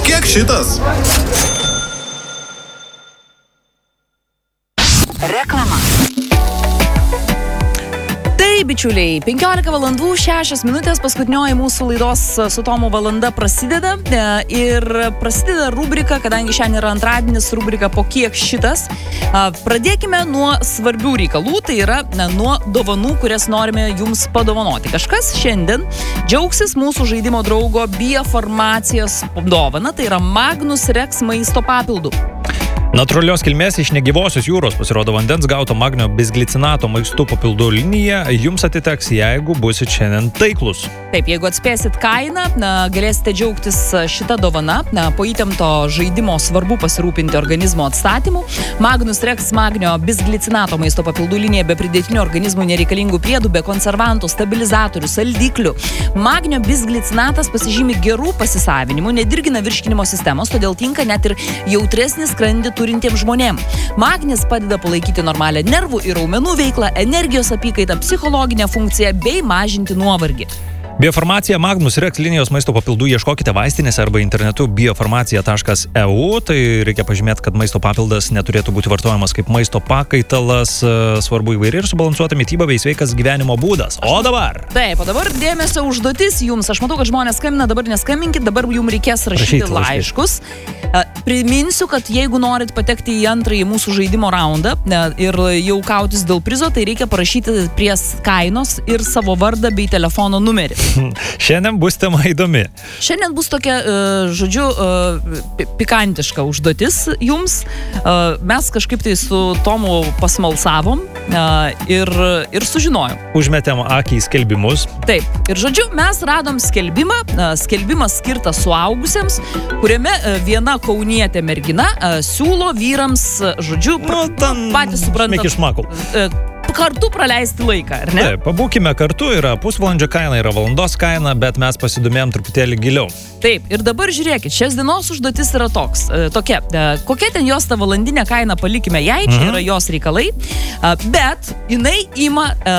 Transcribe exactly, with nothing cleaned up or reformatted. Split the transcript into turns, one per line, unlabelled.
kiek šitas?
Reklama.
Tai, bičiuliai, penkiolika valandų šešios minutės, paskutinioji mūsų laidos su Tomu valanda prasideda ir prasideda rubrika, kadangi šiandien yra antradienis, rubrika po kiek šitas. Pradėkime nuo svarbių reikalų, tai yra nuo dovanų, kurias norime jums padovanoti. Kažkas šiandien džiaugsis mūsų žaidimo draugo biofarmacijos dovana, tai yra Magnus Rex maisto papildų.
Natūralios kilmės iš negyvosios jūros pasirodo vandens gauto magnio bisglicinato maistų papildų linija jums atiteks, jeigu busit šiandien taiklus.
Taip, jeigu atspėsit kainą, galėsite džiaugtis šitą dovaną. Po įtempto žaidimo svarbu pasirūpinti organizmo atstatymu. Magnus Rex magnio bisglicinato maisto papildų linija be pridėtinių organizmų nereikalingų priedų, be konservantų, stabilizatorių, saldiklių. Magnio bisglicinatas pasižymi gerų pasisavinimu, nedirgina virškinimo sistemos, todėl tinka net ir jautresnį skrandį turintiems žmonėms. Magnis padeda palaikyti normalią nervų ir raumenų veiklą, energijos apykaitą, psichologinę funkciją bei mažinti nuovargį.
Biofarmacija Magnus Rex linijos maisto papildų ieškokite vaistinėse arba internetu biofarmacija taškas e u. Tai reikia pažymėti, kad maisto papildas neturėtų būti vartojamas kaip maisto pakaitalas. Svarbu įvairi ir subalansuota mityba bei sveikas gyvenimo būdas. O dabar?
Taip, o dabar dėmesio užduotis jums. Aš matau, kad žmonės skambina, dabar neskambinkit, dabar jums reikės rašyti
Rašyti
laiškus. Priminsiu, kad jeigu norit patekti į antrąjį mūsų žaidimo raundą ir jau kautis dėl prizo, tai reikia parašyti prie kainos ir savo vardą bei telefono numerį.
Šiandien bus tema įdomi.
Šiandien bus tokia, žodžiu, pikantiška užduotis jums. Mes kažkaip tai su Tomu pasmalsavom ir, ir sužinojom.
Užmetėm akį į skelbimus.
Taip. Ir žodžiu, mes radom skelbimą, skelbimas skirtas suaugusiems, kuriame viena kaunietė mergina siūlo vyrams, žodžiu,
Nu, ten
patys suprantat,
šmekis-šmakul.
kartu praleisti laiką, ar ne?
Taip, pabūkime kartu, yra pusvalandžio kaina, yra valandos kaina, bet mes pasidomėjom truputėlį giliau.
Taip, ir dabar žiūrėkit, šios dienos užduotis yra toks, tokia, kokia ten jos ta valandinė kaina palikime jai, čia yra jos reikalai, bet jinai ima